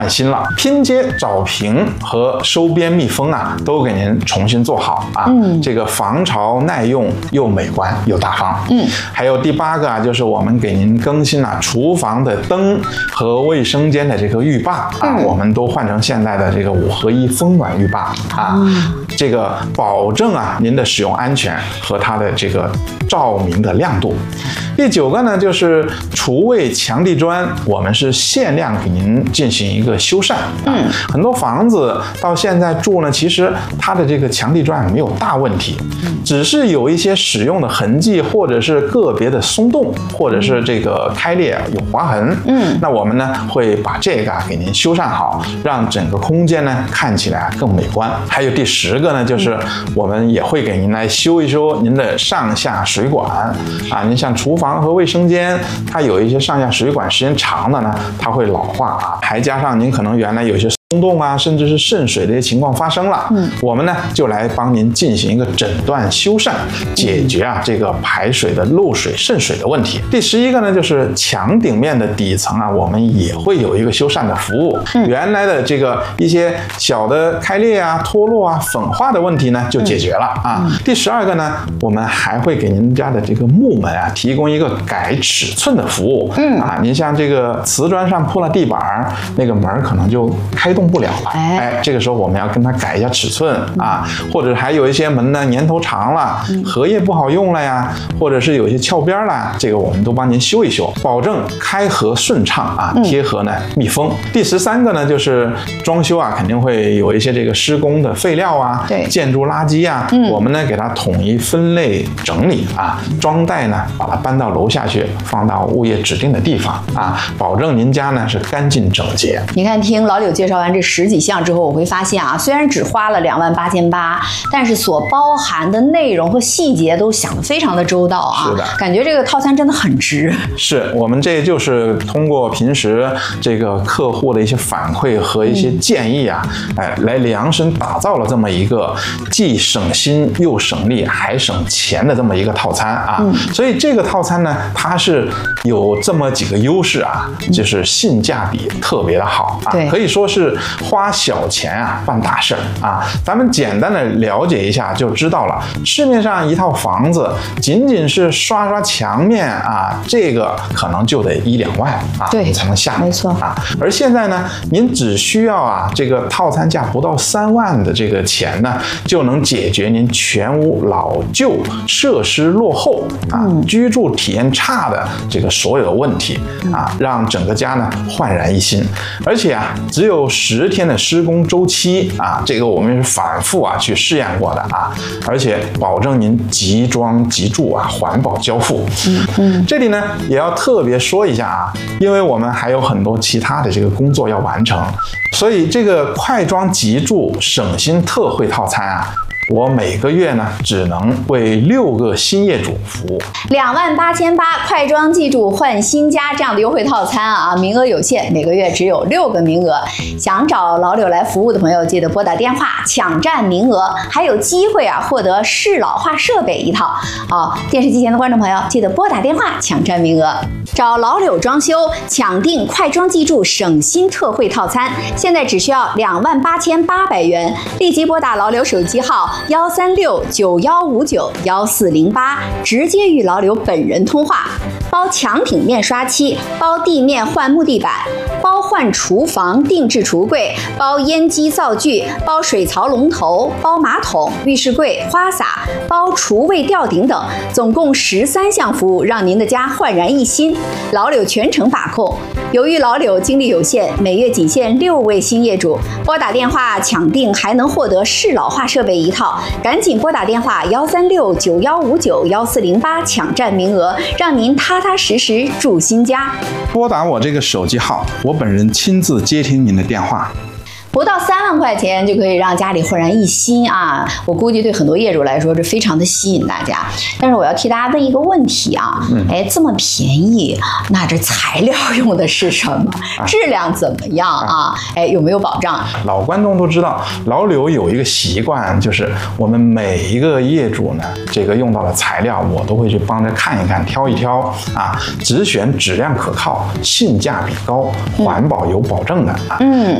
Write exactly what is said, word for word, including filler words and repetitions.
新了，拼接、找平和收边密封啊，都给您重新做好啊。嗯，这个防潮耐用又美观又大方。嗯，还有第八个啊，就是我们给您更新了厨房的灯和卫生间的这个浴霸啊，嗯、我们都换成现在的这个五合一风暖浴霸啊。嗯，这个保证啊您的使用安全和它的这个照明的亮度。第九个呢，就是厨卫墙地砖，我们是限量给您进行一个修缮。嗯，很多房子到现在住呢，其实它的这个墙地砖没有大问题，只是有一些使用的痕迹，或者是个别的松动，或者是这个开裂有划痕。嗯，那我们呢会把这个啊给您修缮好，让整个空间呢看起来更美观。还有第十个呢，就是我们也会给您来修一修您的上下水管啊。您像厨房和卫生间，它有一些上下水管时间长的呢，它会老化啊，还加上您可能原来有些松动啊，甚至是渗水的一些情况发生了，嗯，我们呢就来帮您进行一个诊断修缮，解决啊这个排水的漏水渗水的问题。第十一个呢，就是墙顶面的底层啊，我们也会有一个修缮的服务。嗯，原来的这个一些小的开裂啊、脱落啊、粉化的问题呢就解决了啊。嗯、第十二个呢，我们还会给您家的这个木门啊提供一个改尺寸的服务。嗯啊，您像这个瓷砖上铺了地板，那个门可能就开动不了了，哎，这个时候我们要跟它改一下尺寸啊，或者还有一些门呢年头长了，荷叶不好用了呀，或者是有一些翘边了，这个我们都帮您修一修，保证开合顺畅啊，贴合呢密封。第十三个呢，就是装修啊，肯定会有一些这个施工的废料啊，对，建筑垃圾啊，我们呢给它统一分类整理啊，装袋呢把它搬到楼下去，放到物业指定的地方啊，保证您家呢是干净整洁。 你看，听老柳介绍完这十几项之后，我会发现啊，虽然只花了两万八千八，但是所包含的内容和细节都想得非常的周到啊。是的，感觉这个套餐真的很值。 是我们这就是通过平时这个客户的一些反馈和一些建议啊，嗯、哎，来量身打造了这么一个既省心又省力还省钱的这么一个套餐啊。嗯、所以这个套餐呢，它是有这么几个优势啊，就是性价比特别的好啊，可以说是花小钱啊办大事儿啊。咱们简单的了解一下就知道了，市面上一套房子仅仅是刷刷墙面啊，这个可能就得一两万啊，你才能下， 没错啊。而现在呢，您只需要啊这个套餐价不到三万的这个钱呢，就能解决您全屋老旧、设施落后啊、嗯、居住体验差的这个所有的问题啊，让整个家呢焕然一新。而且啊，只有十天的施工周期啊，这个我们是反复啊去试验过的啊，而且保证您即装即住啊，环保交付。嗯嗯，这里呢也要特别说一下啊，因为我们还有很多其他的这个工作要完成，所以这个快装即住省心特惠套餐啊，我每个月呢只能为六个新业主服务。 两万八千八，快装即住换新家这样的优惠套餐啊，名额有限，每个月只有六个名额。想找老柳来服务的朋友，记得拨打电话抢占名额，还有机会啊获得适老化设备一套啊。电视机前的观众朋友，记得拨打电话抢占名额。找老柳装修抢订快装即住省心特惠套餐，现在只需要两万八千八百元，立即拨打老柳手机号幺三六九幺五九幺四零八，直接与老柳本人通话。包墙体面刷漆，包地面换木地板，包换厨房定制橱柜，包烟机灶具，包水槽龙头，包马桶、浴室柜、花洒，包厨卫吊顶等，总共十三项服务，让您的家焕然一新。老柳全程把控。由于老柳精力有限，每月仅限六位新业主，拨打电话抢订还能获得适老化设备一套，赶紧拨打电话幺三六九幺五九幺四零八抢占名额，让您踏踏实实住新家。 拨打我这个手机号，我本人亲自接听您的电话。 不到三万块钱就可以让家里焕然一新啊！我估计对很多业主来说，这非常的吸引大家。但是我要替大家问一个问题啊，嗯、哎，这么便宜，那这材料用的是什么？啊、质量怎么样啊？哎，有没有保障？ 老观众都知道，老柳有一个习惯，就是我们每一个业主呢，这个用到的材料，我都会去帮着看一看、挑一挑啊，只选质量可靠、性价比高、环保有保证的啊。嗯。